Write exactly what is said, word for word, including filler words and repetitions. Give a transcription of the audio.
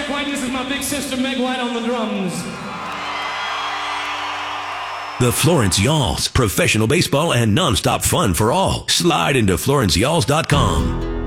Jack White. This is my big sister, Meg White, on the drums. The Florence Y'alls, professional baseball and nonstop fun for all. Slide into Florence Y'alls dot com.